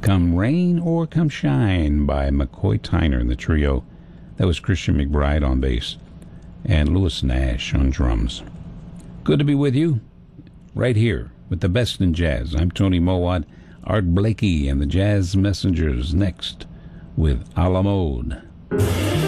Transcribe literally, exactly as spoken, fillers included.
Come Rain or Come Shine by McCoy Tyner and the trio. That was Christian McBride on bass and Louis Nash on drums. Good to be with you right here with the best in jazz. I'm Tony Mowat. Art Blakey and the Jazz Messengers next with A La Mode.